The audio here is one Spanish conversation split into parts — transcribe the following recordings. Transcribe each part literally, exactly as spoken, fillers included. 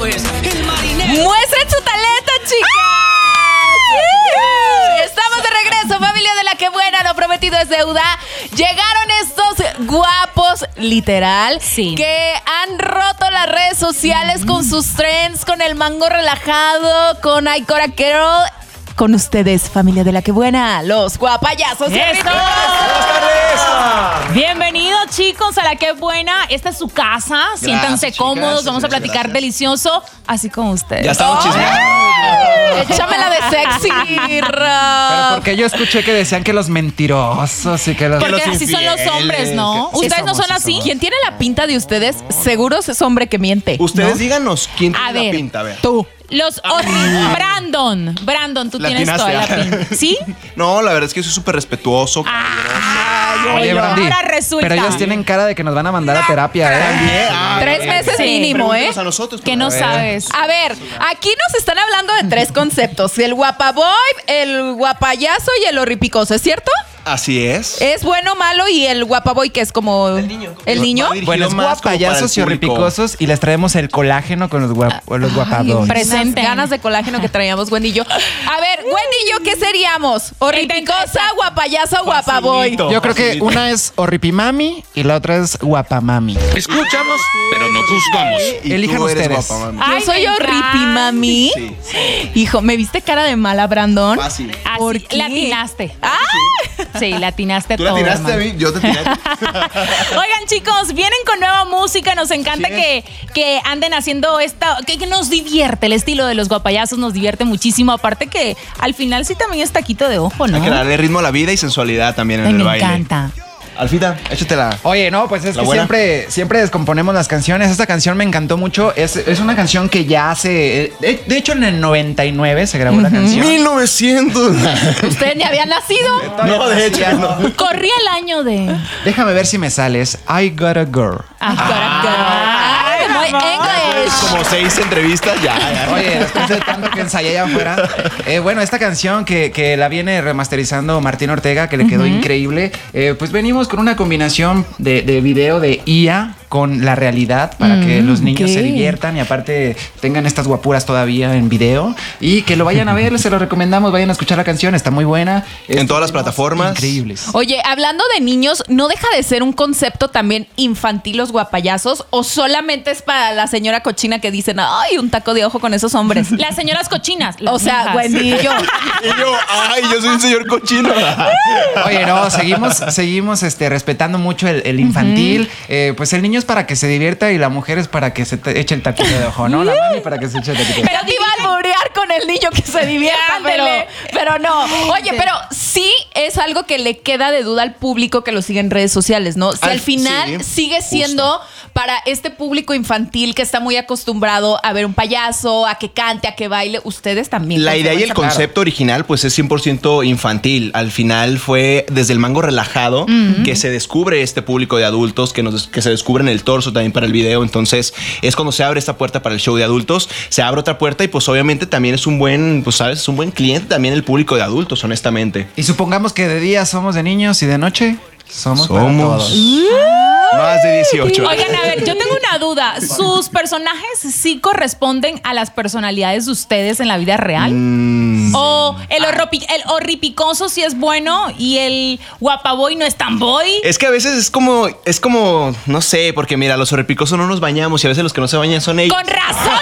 esto es El Marinero. ¡Muestren su talento, chicas! Estamos de regreso, familia de la que buena, lo prometido es deuda. Llegaron estos guapos, literal, sí, que han roto las redes sociales con sus trends, con el mango relajado, con Aikora Carol. Con ustedes, familia de la que buena, los guapayazos. ¡Eso! ¡Buenas tardes! Bienvenidos, chicos, a la que buena. Esta es su casa. Gracias, Siéntanse chicas. cómodos. Vamos a Muchas platicar gracias. delicioso, así como ustedes. Ya estamos chismeando. Échamela de sexy, Pero Ra. porque yo escuché que decían que los mentirosos y que los... Porque los así son los infieles, hombres, ¿no? que- sí ¿Ustedes no somos, son sí así? somos. Quien tiene la pinta de ustedes, seguro es hombre que miente. Ustedes ¿no? díganos quién tiene A la ver, pinta, a ver. Tú. Los horri- Brandon. Brandon, tú La tienes toda la atinaste. pinta. ¿Sí? No, la verdad es que yo soy súper respetuoso. Ay, Oye, Brandy, ahora resulta. pero ellos tienen cara de que nos van a mandar a terapia, ¿eh? También. Ah, Tres bien. meses Sí. mínimo, ¿eh? Pregúntenos a nosotros. Que por no favor. sabes. A ver, aquí nos están hablando de tres conceptos: el guapaboy, el guapayazo y el horripicoso, ¿es cierto? Así es. Es bueno, malo y el guapaboy que es como el niño. ¿El niño? Va dirigido Bueno, es más como para el guapayazos y público. horripicosos y les traemos el colágeno con los, guap los guapados. Presenten. Unas ganas de colágeno que traíamos, Wendy y yo. A ver, Wendy y yo, ¿qué seríamos? ¿Horripicosa, guapayazo o guapaboy? Facilito. Yo creo que Facilito. una es horripimami y la otra es guapamami. Escuchamos, pero no juzgamos. Y Elijan tú eres ustedes. guapa, mami. Ay, Yo soy me encanta. horripimami. Sí, Hijo, ¿me viste cara de mala, Brandon? Fácil. Así, ¿Por qué? latinaste. ¡Ah! Sí, latinaste Tú la todo. tiraste a hermano. mí, yo te tiré. Oigan, chicos, vienen con nueva música. Nos encanta Sí. que, que anden haciendo esta. Que, que nos divierte. El estilo de los guapayazos nos divierte muchísimo. Aparte que al final sí también es taquito de ojo, ¿no? Hay que darle ritmo a la vida y sensualidad también en Ay, el me baile. encanta. Alfita, échatela. Oye, no, pues es ¿La que buena? siempre, siempre descomponemos las canciones. Esta canción me encantó mucho. Es, es una canción que ya hace... De, de hecho, en el noventa y nueve se grabó la canción. mil novecientos. ¿Usted ni había nacido? No, de hecho, no. Corría el año de. Déjame ver si me sales. I Got a Girl. Ay, muy English. Como seis entrevistas, ya. ya. Oye, después de tanto que ensayé allá afuera. Eh, bueno, esta canción que, que la viene remasterizando Martín Ortega, que le quedó increíble. Eh, pues venimos con una combinación de, de video de I A con la realidad para que los niños ok. se diviertan y aparte tengan estas guapuras todavía en video y que lo vayan a ver, se lo recomendamos, vayan a escuchar la canción, está muy buena. En Es- todas las plataformas. Increíbles. Oye, hablando de niños, ¿no deja de ser un concepto también infantil los guapayazos? ¿O solamente es para la señora cochina que dicen, ay, un taco de ojo con esos hombres? Las señoras cochinas. las O sea, hijas. Wendy y yo. Y yo, ay, yo soy un señor cochino. Oye, no, seguimos, seguimos este, respetando mucho el, el infantil. Eh, pues el niño es para que se divierta y la mujer es para que se te eche el taquito de ojo, ¿no? La mami para que se eche el taquito de ojo. Pero te iba a alburear con el niño que se divierta, Ya, pero, ándele. pero no. Oye, pero sí es algo que le queda de duda al público que lo sigue en redes sociales, ¿no? Si al, Al- final sí, sigue justo. siendo para este público infantil que está muy acostumbrado a ver un payaso, a que cante, a que baile, ustedes también. La idea y el conservan esa- concepto original pues es cien por ciento infantil. Al final fue desde el mango relajado que se descubre este público de adultos, que, nos, que se descubren el torso también para el video. Entonces es cuando se abre esta puerta para el show de adultos, se abre otra puerta y pues obviamente también es un buen, pues sabes, es un buen cliente también el público de adultos, honestamente. Y supongamos que de día somos de niños y de noche somos, para Somos todos. más de dieciocho. Oigan, a ver, yo tengo una duda. ¿Sus personajes sí corresponden a las personalidades de ustedes en la vida real? Mm, ¿O el, horropi- el horripicoso sí es bueno y el guapaboy no es tan boy? es que a veces es como, es como, no sé, porque mira, los horripicosos no nos bañamos y a veces los que no se bañan son ellos. Con razón.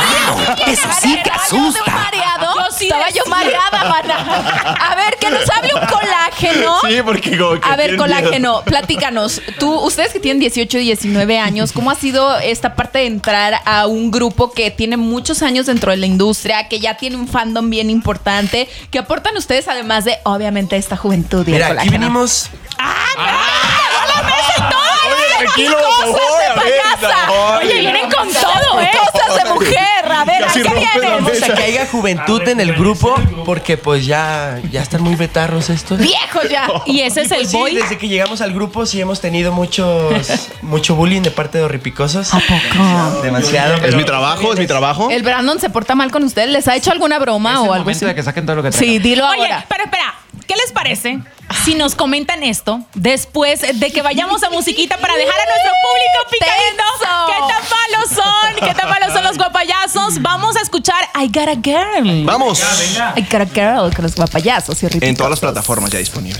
ya me- Eso sí que ¿Estaba yo de un asusta. mareado? Yo sí Estaba yo decía. mareada, mana. A ver, que nos hable un colágeno. Sí, porque como que A ver, tienen colágeno, miedo. platícanos. Tú, ustedes que tienen dieciocho y diecinueve años, ¿cómo ha sido esta parte de entrar a un grupo que tiene muchos años dentro de la industria, que ya tiene un fandom bien importante, que aportan ustedes además de, obviamente, esta juventud y el Mira, aquí colágeno? venimos. Oye, tranquilo, por Cosas favor, de a ver, payasa. no, Oye, vienen con todo, ¿eh? Cosas de mujer. A ver, ¿a Casi qué rompe la vienen? mesa. O sea, que haya juventud en el grupo, porque pues ya, ya están muy betarros estos. Viejos ya. Y ese es el Pues sí, boy. desde que llegamos al grupo sí hemos tenido muchos, mucho bullying de parte de horripicosos. ¿A poco? Demasiado. Es pero mi trabajo, es mi trabajo. ¿El Brandon se porta mal con ustedes? ¿Les ha hecho alguna broma Es o el algo momento así? de que saquen todo lo que Sí, traigan. dilo Oye, ahora. pero espera. ¿qué les parece si nos comentan esto después de que vayamos a musiquita para dejar a nuestro público picadito? ¡Tenso! ¿Qué tan malos son? ¿Qué tan malos son los guapayazos? Vamos a escuchar I Got a Girl. Vamos. I Got a Girl con los guapayazos y En todas las plataformas ya disponible.